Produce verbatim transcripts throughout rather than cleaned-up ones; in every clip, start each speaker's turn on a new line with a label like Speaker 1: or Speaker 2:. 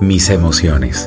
Speaker 1: mis emociones.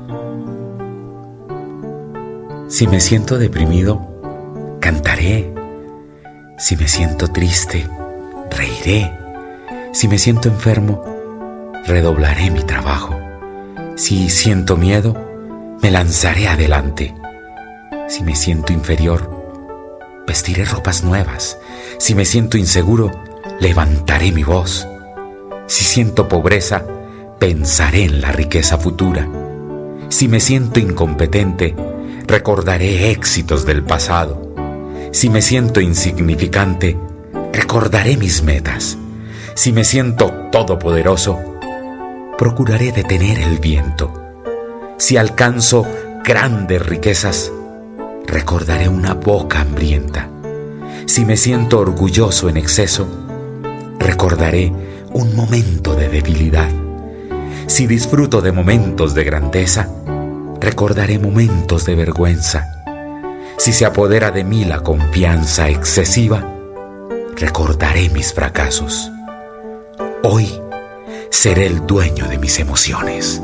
Speaker 1: Si me siento deprimido, cantaré. Si me siento triste, reiré. Si me siento enfermo, redoblaré mi trabajo. Si siento miedo, me lanzaré adelante. Si me siento inferior, vestiré ropas nuevas. Si me siento inseguro, levantaré mi voz. Si siento pobreza, pensaré en la riqueza futura. Si me siento incompetente, recordaré éxitos del pasado. Si me siento insignificante, recordaré mis metas. Si me siento todopoderoso, procuraré detener el viento. Si alcanzo grandes riquezas, recordaré una boca hambrienta. Si me siento orgulloso en exceso, recordaré un momento de debilidad. Si disfruto de momentos de grandeza, recordaré momentos de vergüenza. Si se apodera de mí la confianza excesiva, recordaré mis fracasos. Hoy seré el dueño de mis emociones.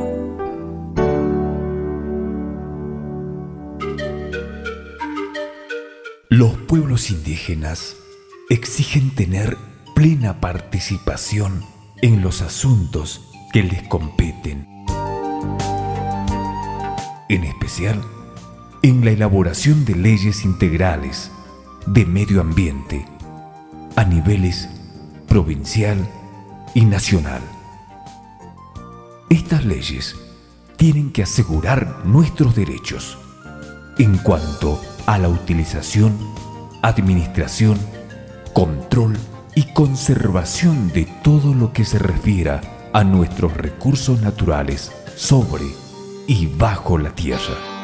Speaker 2: Los pueblos indígenas exigen tener plena participación en los asuntos que les competen, en especial en la elaboración de leyes integrales de medio ambiente a niveles provincial y nacional. Estas leyes tienen que asegurar nuestros derechos en cuanto a la utilización, administración, control y conservación de todo lo que se refiera a nuestros recursos naturales sobre y bajo la tierra.